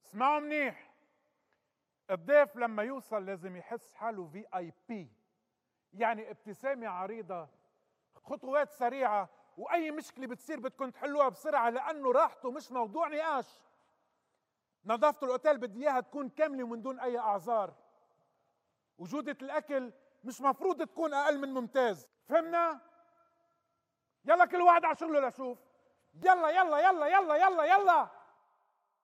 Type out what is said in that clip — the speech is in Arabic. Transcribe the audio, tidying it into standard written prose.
اسمعوا منيح. الضيف لما يوصل لازم يحس حاله VIP، يعني ابتسامة عريضة، خطوات سريعة، وأي مشكلة بتصير بدكم تحلوها بسرعة، لأنه راحته مش موضوع نقاش. نظافة الأوتيل بدي إياها تكون كاملة ومن دون أي أعذار. وجودة الأكل مش مفروض تكون أقل من ممتاز، فهمنا؟ يلا كل واحد على شغله لشوف. يلا يلا يلا يلا يلا يلا.